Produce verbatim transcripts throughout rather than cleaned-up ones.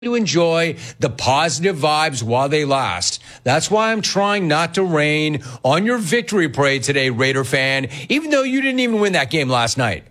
to enjoy the positive vibes while they last. That's why I'm trying not to rain on your victory parade today, Raider fan, even though you didn't even win that game last night.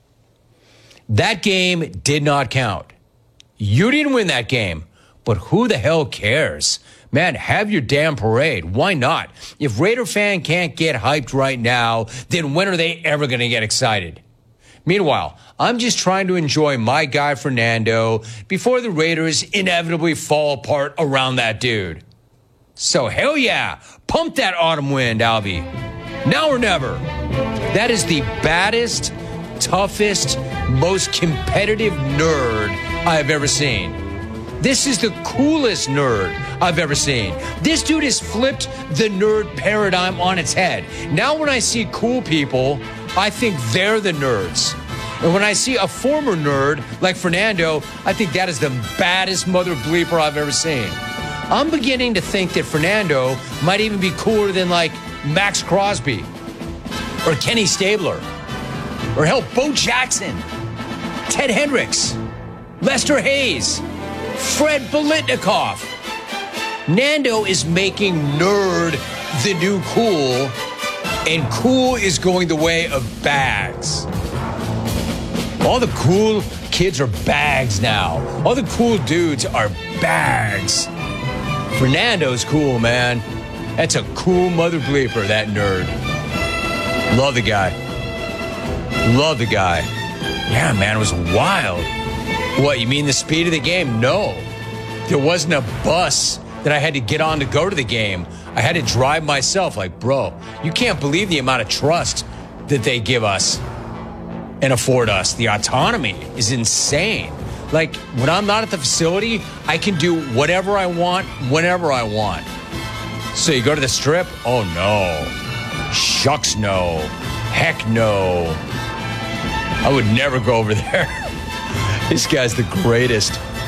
That game did not count. You didn't win that game, but who the hell cares? Man, have your damn parade. Why not? If Raider fan can't get hyped right now, then when are they ever going to get excited? Meanwhile, I'm just trying to enjoy my guy Fernando before the Raiders inevitably fall apart around that dude. So hell yeah, pump that autumn wind, Alvy. Now or never. That is the baddest, toughest, most competitive nerd I've ever seen. This is the coolest nerd I've ever seen. This dude has flipped the nerd paradigm on its head. Now when I see cool people, I think they're the nerds. And when I see a former nerd like Fernando, I think that is the baddest mother bleeper I've ever seen. I'm beginning to think that Fernando might even be cooler than like Max Crosby or Kenny Stabler or hell, Bo Jackson, Ted Hendricks, Lester Hayes, Fred Biletnikoff. Nando is making nerd the new cool, and cool is going the way of bags. All the cool kids are bags now. All the cool dudes are bags. Fernando's cool, man. That's a cool mother bleeper, that nerd. Love the guy. Love the guy. Yeah, man, it was wild. What, you mean the speed of the game? No. There wasn't a bus that I had to get on to go to the game. I had to drive myself. Like, bro, you can't believe the amount of trust that they give us and afford us. The autonomy is insane. Like, when I'm not at the facility, I can do whatever I want, whenever I want. So you go to the strip? Oh, no. Shucks, no. Heck, no. I would never go over there. This guy's the greatest.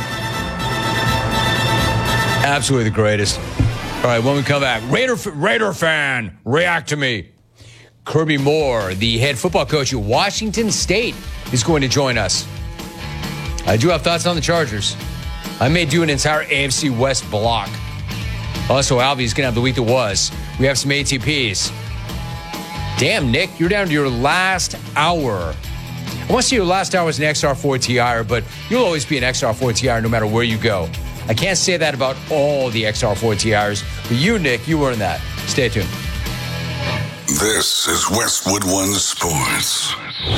Absolutely the greatest. All right, when we come back, Raider, Raider fan, react to me. Kirby Moore, the head football coach at Washington State, is going to join us. I do have thoughts on the Chargers. I may do an entire A F C West block. Also, Alvy's going to have the week that was. We have some A T Ps. Damn, Nick, you're down to your last hour. I want to see your last hour as an X R four T I R, but you'll always be an X R four T I R no matter where you go. I can't say that about all the X R four T I Rs, but you, Nick, you earned that. Stay tuned. This is Westwood One Sports.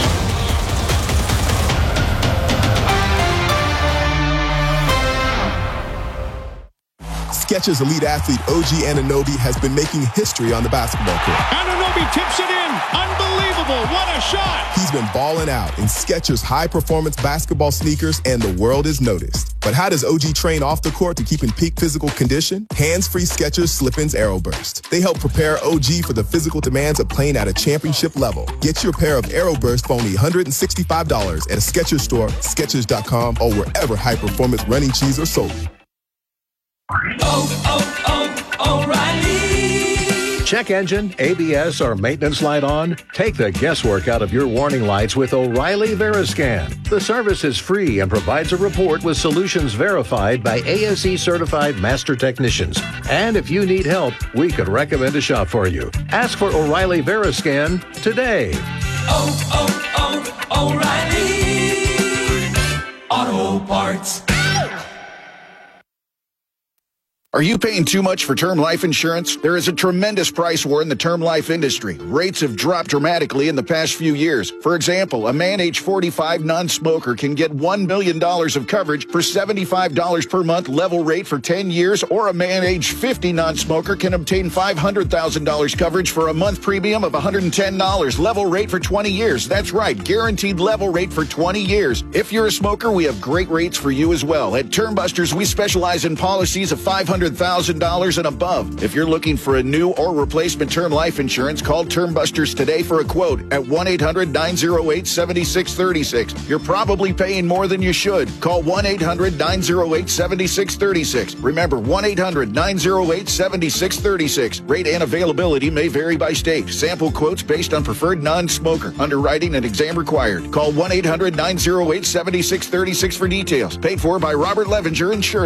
Skechers elite athlete O G Anunoby has been making history on the basketball court. Anunoby tips it in. Unbelievable. What a shot. He's been balling out in Skechers high-performance basketball sneakers, and the world is noticed. But how does O G train off the court to keep in peak physical condition? Hands-free Skechers Slip-ins Aeroburst. They help prepare O G for the physical demands of playing at a championship level. Get your pair of Aeroburst for only one hundred sixty-five dollars at a Skechers store, Skechers dot com, or wherever high-performance running shoes are sold. Oh, oh, oh, O'Reilly. Check engine, A B S, or maintenance light on? Take the guesswork out of your warning lights with O'Reilly Veriscan. The service is free and provides a report with solutions verified by A S E-certified master technicians. And if you need help, we could recommend a shop for you. Ask for O'Reilly Veriscan today. Oh, oh, oh, O'Reilly Auto Parts. Are you paying too much for term life insurance? There is a tremendous price war in the term life industry. Rates have dropped dramatically in the past few years. For example, a man age forty-five non-smoker can get one million dollars of coverage for seventy-five dollars per month level rate for ten years, or a man age fifty non-smoker can obtain five hundred thousand dollars coverage for a month premium of one hundred ten dollars level rate for twenty years. That's right, guaranteed level rate for twenty years. If you're a smoker, we have great rates for you as well. At Term Busters, we specialize in policies of five hundred hundred thousand dollars and above. If you're looking for a new or replacement term life insurance, call Term Busters today for a quote at one eight hundred nine oh eight seven six three six. You're probably paying more than you should. Call one eight hundred nine oh eight seven six three six. Remember, one eight hundred nine oh eight seven six three six. Rate and availability may vary by state. Sample quotes based on preferred non-smoker. Underwriting and exam required. Call one eight hundred nine oh eight seven six three six for details. Paid for by Robert Levinger Insurance.